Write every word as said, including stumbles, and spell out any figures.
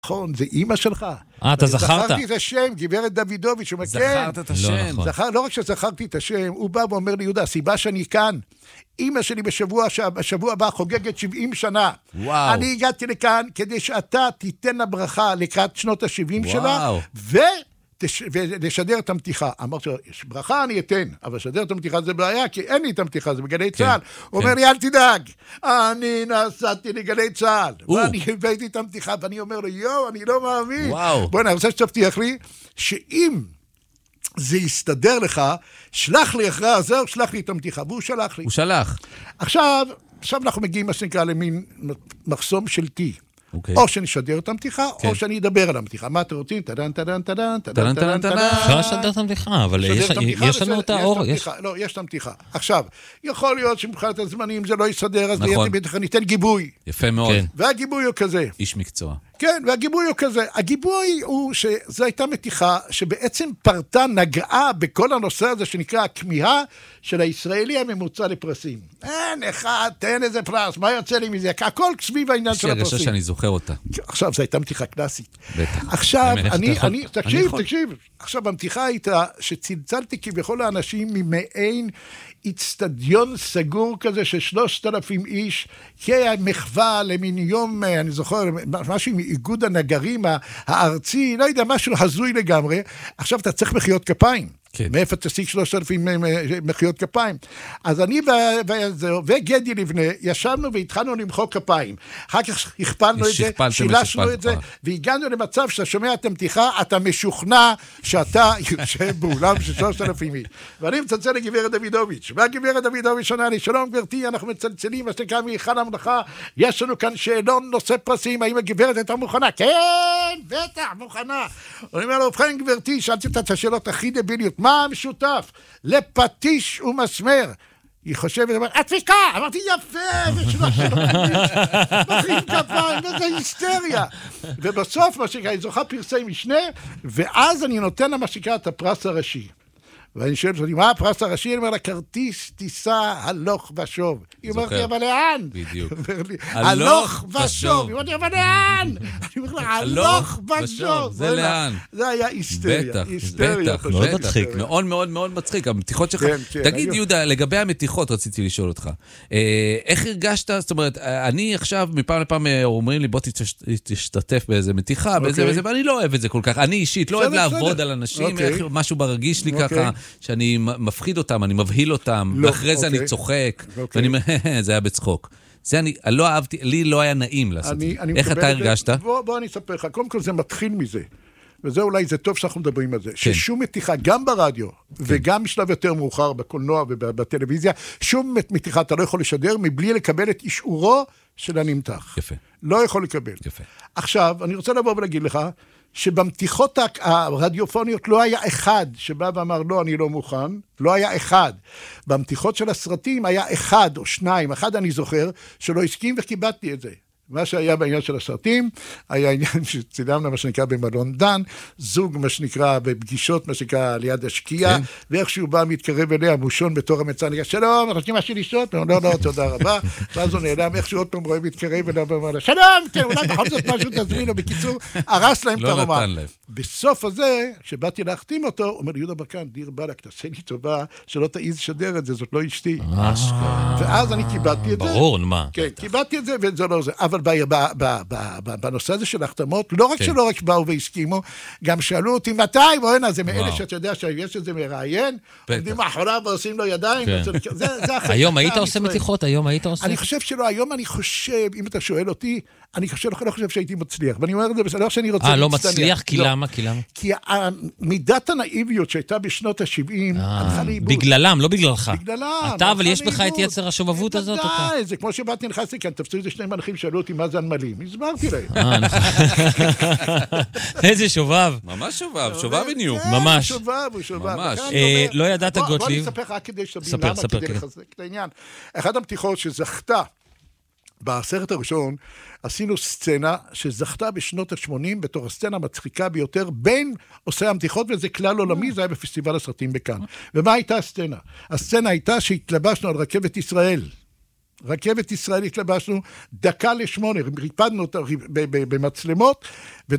נכון, זה אימא שלך. אה, אתה זכרת. זכרתי את השם, גברת דוידוביץ', הוא אומר, זכרת את השם. לא רק שזכרתי את השם, הוא בא ואומר לי, יהודה, הסיבה שאני כאן, אמא שלי בשבוע, בשבוע הבא חוגגת שבעים שנה. וואו. אני הגעתי לכאן כדי שאתה תיתן לה ברכה לקראת שנות ה-שבעים שלה, ו... ולשדר את המתיחה. אמרתי לו, יש ברכה אני אתן, אבל לשדר את המתיחה זה בעיה, כי אין לי את המתיחה, זה בגלי צהל. הוא אומר לי, אל תדאג, אני נסעתי לגלי צהל, ואני הבאתי את המתיחה, ואני אומר לו, יו, אני לא מאמין. בואי, אני רוצה שתבטיח לי, שאם זה יסתדר לך, שלח לי אחרי הזר, שלח לי את המתיחה, והוא שלח לי. הוא שלח. עכשיו, עכשיו אנחנו מגיעים, מה שנקרא, למין מחסום של טי. Okay. או שנשדר את המתיחה, okay. או שאני אדבר על המתיחה. מה אתם רוצים? טדן, טדן, טדן, טדן, טדן, טדן. אפשר לשדר את המתיחה, אבל יש לנו את האור. לא, יש את המתיחה. עכשיו, יכול להיות שמבחינת הזמנים זה לא יסדר, אז ניתן גיבוי. יפה מאוד. והגיבוי הוא כזה. איש מקצוע. כן, והגיבוי הוא כזה. הגיבוי הוא שזו הייתה מתיחה שבעצם פרטה נגעה בכל הנושא הזה שנקרא הכמיהה של הישראלי הממוצע לפרסים. אין אחד, תן איזה פרס, מה יוצא לי מזה? הכל סביב העניין של הפרסים. יש הרגשה שאני זוכר אותה. עכשיו, זו הייתה מתיחה קלאסית. בטח. עכשיו, אני, אני, תקשיב, תקשיב. עכשיו, המתיחה הייתה שצלצלתי כביכול לאנשים ממעין אצטדיון סגור כזה של שלושת אלפים איש, כמחווה למין יום, אני זוכר, משהו מאיגוד הנגרים הארצי, לא יודע, משהו הזוי לגמרי. עכשיו אתה צריך מחיאות כפיים. כן. מאיפה תשיג שלושת אלפים מחיאות כפיים. אז אני וגדי לבנה ישבנו והתחלנו למחוא כפיים. אחר כך הכפלנו את זה, שילשנו את זה, והגענו למצב שאתה שומע את המתיחה, אתה משוכנע שאתה יושב באולם של שלושת אלפים איש. ואני מצלצל לגברת דוידוביץ', והגברת דוידוביץ' עונה לי, שלום גברתי, אנחנו מצלצלים, מה שנקרא מהיכל המלאכה, יש לנו כאן שאלון נושא פרסים, האם הגברת הייתה מוכנה? כן, בטח, מוכנה. אני אומר לו, ובכן גברתי, שאלתי את השאלות הכי דביליות, מה המשותף? לפטיש ומסמר. היא חושבת, התפיקה! אמרתי, יפה! ושלוש מחיאים כפיים, וזה היסטריה. ובסוף, מה שקרה, היא זוכה פרסי משנה, ואז אני נותן לה מה שקרה את הפרס הראשי. ואני שואל אותי, מה הפרס הראשי? אני אומר לה, כרטיס טיסה הלוך ושוב. היא אומרת לי, אבל לאן? בדיוק. הלוך ושוב. היא אומרת לי, אבל לאן? אני אומר לה, הלוך ושוב. זה לאן? זה היה היסטריה. בטח, מאוד מצחיק. מאוד מאוד מאוד מצחיק. המתיחות שלך. תגיד, יהודה, לגבי המתיחות רציתי לשאול אותך. איך הרגשת? זאת אומרת, אני עכשיו, מפעם לפעם אומרים לי, בוא תשתתף באיזה מתיחה, ואני לא אוהב את זה כל כך. אני אישית לא אוהב לעבוד על אנשים, משהו ברגיש לי ככה. שאני מפחיד אותם, אני מבהיל אותם, לא, ואחרי זה אוקיי. אני צוחק, אוקיי. ואני, זה היה בצחוק. זה אני, לא אהבתי, לי לא היה נעים לעשות אני, זה. אני איך אתה הרגשת? בוא, בוא אני אספר לך, קודם כל זה מתחיל מזה, וזה אולי זה טוב שאנחנו מדברים על זה, כן. ששום מתיחה, גם ברדיו, כן. וגם בשלב יותר מאוחר, בקולנוע ובטלוויזיה, שום מתיחה אתה לא יכול לשדר, מבלי לקבל את אישורו של הנמתח. יפה. לא יכול לקבל. יפה. עכשיו, אני רוצה לבוא ולהגיד לך, שבמתיחות הרדיופוניות לא היה אחד שבא ואמר, לא, אני לא מוכן, לא היה אחד. במתיחות של הסרטים היה אחד או שניים, אחד אני זוכר, שלא הסכים וקיבלתי את זה. מה שהיה בעניין של הסרטים, היה עניין שצילמנו מה שנקרא במלון דן, זוג מה שנקרא בפגישות, מה שנקרא ליד השקיעה, כן. ואיכשהו בא מתקרב אליה, מושון בתור המצא, נגיד, שלום, רוצים משהו לשתות? לא, לא, תודה רבה. ואז הוא נעלם, איכשהו עוד פעם רואה מתקרב אליה, ואומר לה, שלום, כן, אולי בכל זאת משהו תזמינו, בקיצור, הרס להם את הרומן. בסוף הזה, שבאתי להחתים אותו, הוא אומר לי, יהודה ברקן, דיר בלק, תעשה לי טובה, שלא תעיז לשדר את זה, זאת לא אשתי. ואז אני קיבלתי את זה. ברור, מה? כן, קיבלתי את זה, וזה לא זה. אבל בנושא הזה של החתמות, לא רק שלא רק באו והסכימו, גם שאלו אותי מתי, בואנה, זה מאלה שאתה יודע שיש איזה מראיין, עומדים מאחוריו ועושים לו ידיים, היום היית עושה מתיחות, היום היית עושה? אני חושב שלא, היום אני חושב, אם אתה שואל אותי, אני לא חושב שהייתי מצליח, ואני אומר את זה, לא שאני רוצה להצטנע. אה, לא מצליח? כי למה? כי למה? כי מידת הנאיביות שהייתה בשנות ה-שבעים, הלכה לאיבוד. בגללם, לא בגללך. בגללם. אתה, אבל יש בך את יצר השובבות הזאת? די, זה כמו שבאתי נכנסתי כאן, תפסו איזה שני מנחים, שאלו אותי מה זה הנמלים. הסברתי להם. אה, נכון. איזה שובב. ממש שובב, שובב וניו. ממש. שובב, הוא שובב. ממש. לא ידעת גוטליב. בוא אני אספר לך רק כדי שתבין למה, כדי לחזק את העניין. אחד המתיחות שזכתה בסרט הראשון, עשינו סצנה שזכתה בשנות ה-שמונים בתור הסצנה המצחיקה ביותר בין עושי המתיחות, וזה כלל עולמי, זה היה בפסטיבל הסרטים בכאן. ומה הייתה הסצנה? הסצנה הייתה שהתלבשנו על רכבת ישראל. רכבת ישראל התלבשנו דקה לשמונה, ריפדנו אותה במצלמות,